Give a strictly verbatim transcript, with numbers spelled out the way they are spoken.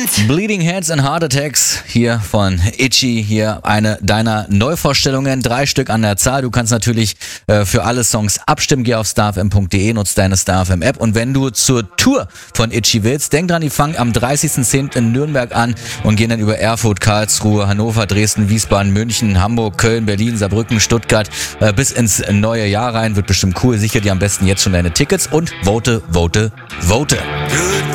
Hit. Bleeding Heads and Heart Attacks hier von Itchy, hier eine deiner Neuvorstellungen, drei Stück an der Zahl. Du kannst natürlich äh, für alle Songs abstimmen, geh auf starfm punkt de, nutz deine StarFM App und wenn du zur Tour von Itchy willst, denk dran, die fangen am dreißigsten zehnten in Nürnberg an und gehen dann über Erfurt, Karlsruhe, Hannover, Dresden, Wiesbaden, München, Hamburg, Köln, Berlin, Saarbrücken, Stuttgart äh, bis ins neue Jahr rein. Wird bestimmt cool. Sicher dir am besten jetzt schon deine Tickets und vote, vote, vote. Good